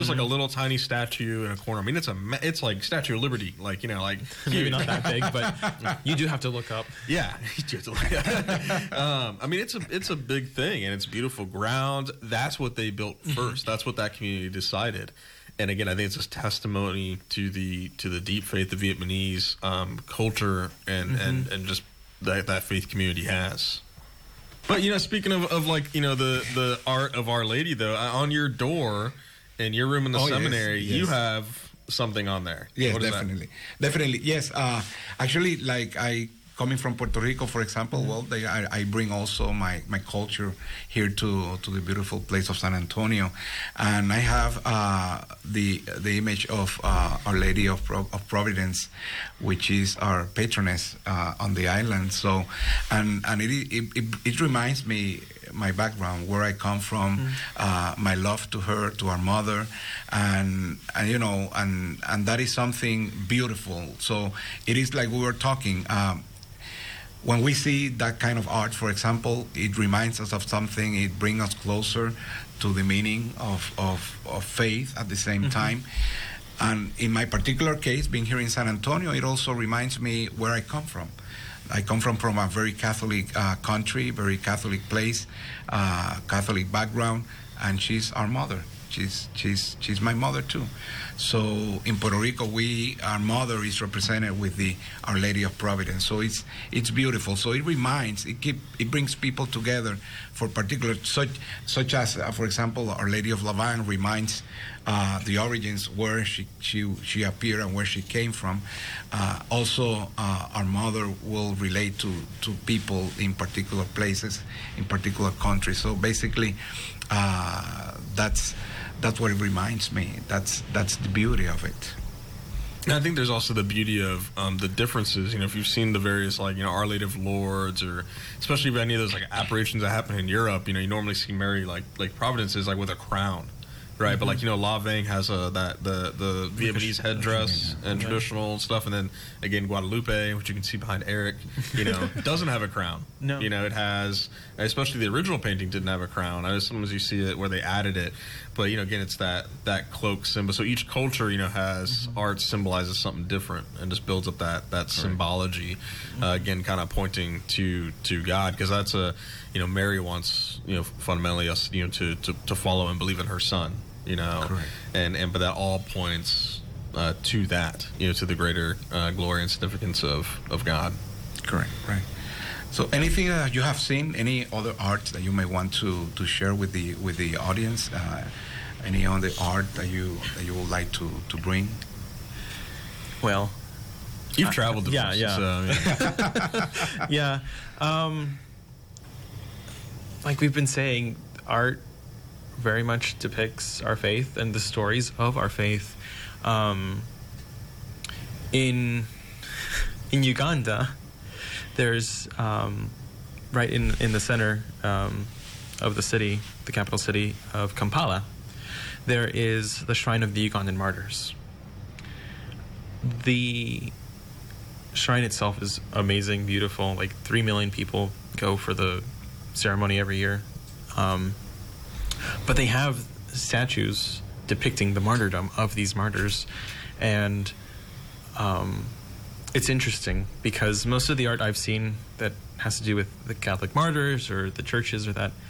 There's like a little tiny statue in a corner. I mean, it's like Statue of Liberty, like, you know, like Maybe not that big, but you do have to look up. yeah. I mean, it's a big thing, and it's beautiful ground. That's what they built first. That's what that community decided. And again, I think it's a testimony to the deep faith the Vietnamese culture and just that faith community has. But, you know, speaking of like, you know, the art of Our Lady, though, on your door in your room in the seminary, yes. you have something on there. Yes, What is definitely. Definitely, yes. Actually, like coming from Puerto Rico, for example, well, I bring also my culture here to the beautiful place of San Antonio. And I have the image of Our Lady of Providence, which is our patroness on the island. So, and it reminds me my background, where I come from, my love to her, to our mother, and you know, and that is something beautiful. So it is like we were talking. When we see that kind of art, for example, it reminds us of something. It brings us closer to the meaning of faith at the same time. And in my particular case, being here in San Antonio, it also reminds me where I come from. I come from a very Catholic country, very Catholic place, Catholic background, and she's our mother. She's my mother too. So in Puerto Rico, our mother is represented with the Our Lady of Providence. So it's beautiful. So it brings people together for particular such as for example, Our Lady of Lavang reminds the origins, where she appeared and where she came from. Also, our mother will relate to people in particular places, in particular countries. So basically, that's what it reminds me. That's the beauty of it. And I think there's also the beauty of the differences. You know, if you've seen the various, like, you know, Our Lady of Lourdes, or especially if any of those like apparitions that happen in Europe, you know, you normally see Mary like Providence is like with a crown, right? But like, you know, La Vang has the Vietnamese headdress and traditional stuff, and then again Guadalupe, which you can see behind Eric, you know, doesn't have a crown. No. You know, it has, especially the original painting didn't have a crown. I know sometimes you see it where they added it, but you know, again, it's that cloak symbol. So each culture, you know, has art symbolizes something different and just builds up that symbology. Again, kind of pointing to God, because that's you know, Mary wants, you know, fundamentally us, you know, to follow and believe in her Son. You know, correct. But that all points to that, you know, to the greater glory and significance of God. Correct, right. So anything that you have seen, any other art that you may want to share with the audience, any other art that you would like to bring? Well, you've traveled to yeah. Yeah. Like we've been saying, art very much depicts our faith and the stories of our faith. In Uganda, there's right in the center of the city, the capital city of Kampala, there is the Shrine of the Ugandan Martyrs. The shrine itself is amazing, beautiful. Like 3 million people go for the ceremony every year. But they have statues depicting the martyrdom of these martyrs. And it's interesting because most of the art I've seen that has to do with the Catholic martyrs or the churches or that,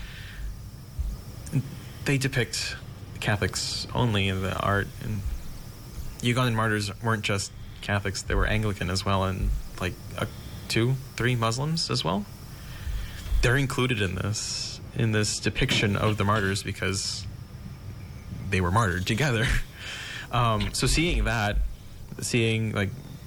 they depict Catholics only in the art. And Ugandan martyrs weren't just Catholics, they were Anglican as well, and like 2-3 Muslims as well. They're included in this depiction of the martyrs because they were martyred together. So seeing like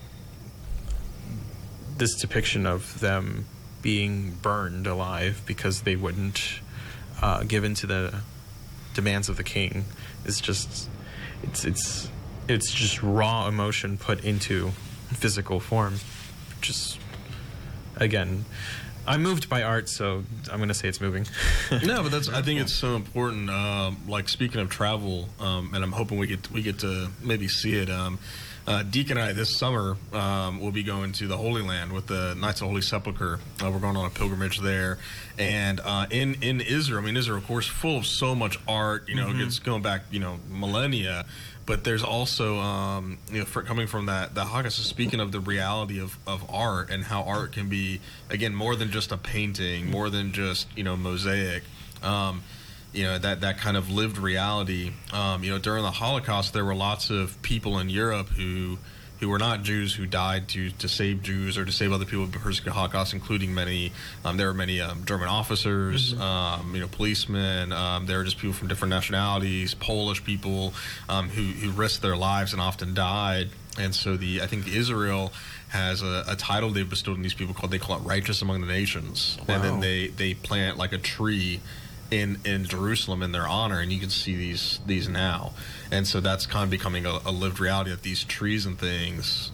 this depiction of them being burned alive because they wouldn't give in to the demands of the king is just it's just raw emotion put into physical form. Just again, I'm moved by art, so I'm going to say it's moving. No, but I think it's so important. Like speaking of travel, and I'm hoping we get to maybe see it. Deke and I this summer will be going to the Holy Land with the Knights of the Holy Sepulchre. We're going on a pilgrimage there, and in Israel, I mean, Israel, of course, full of so much art. You know, it's going back, millennia. But there's also, coming from that Holocaust, so speaking of the reality of art and how art can be, again, more than just a painting, more than just, mosaic, that kind of lived reality. During the Holocaust, there were lots of people in Europe who were not Jews who died to save Jews or to save other people from the persecuted Holocaust, including many. There were many German officers, policemen. There were just people from different nationalities, Polish people who risked their lives and often died. And so I think Israel has a title they've bestowed on these people they call it righteous among the nations. Wow. And then they plant like a tree in Jerusalem in their honor, and you can see these now. And so that's kind of becoming a lived reality, that these trees and things,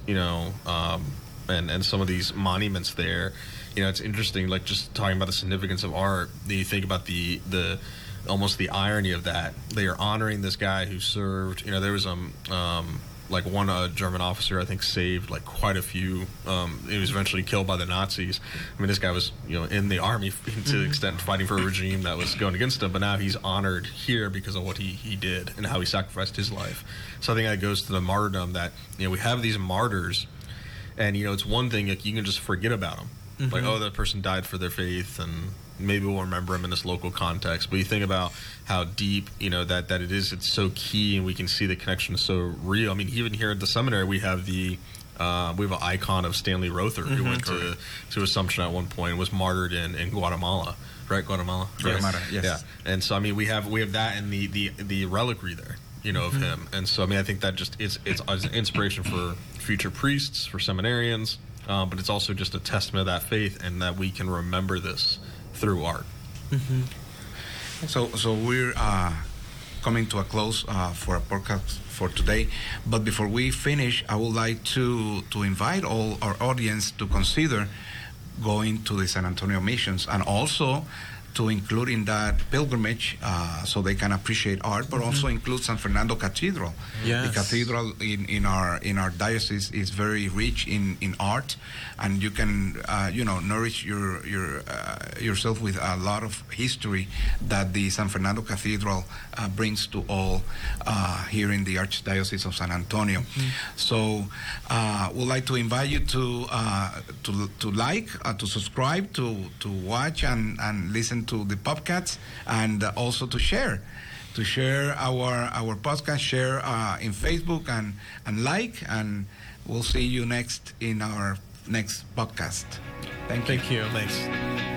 and some of these monuments there, it's interesting, like just talking about the significance of art. You think about the almost the irony of that. They are honoring this guy who served, there was like one German officer, I think, saved like quite a few. He was eventually killed by the Nazis. I mean, this guy was, in the army to the extent fighting for a regime that was going against him, but now he's honored here because of what he did and how he sacrificed his life. So I think that goes to the martyrdom that, we have these martyrs, and, it's one thing, like, you can just forget about them. Like, oh, that person died for their faith, and maybe we'll remember him in this local context. But you think about how deep, that it is. It's so key, and we can see the connection is so real. I mean, even here at the seminary, we have we have an icon of Stanley Rother, who went to Assumption at one point and was martyred in Guatemala. Right, Guatemala. Guatemala, yes. Yeah, and so I mean, we have that and the reliquary there, of him. And so I mean, I think that just it's an inspiration for future priests, for seminarians. But it's also just a testament of that faith, and that we can remember this through art. So we're coming to a close for a podcast for today. But before we finish, I would like to invite all our audience to consider going to the San Antonio Missions, and also to include in that pilgrimage, so they can appreciate art, but also include San Fernando Cathedral. Yes. The cathedral in our diocese is very rich in art, and you can nourish yourself with a lot of history that the San Fernando Cathedral brings to all here in the Archdiocese of San Antonio. So we'd like to invite you to subscribe, to watch and listen to the podcasts, and also to share our podcast, share in Facebook and like, and we'll see you next in our next podcast. Thank you. Thanks.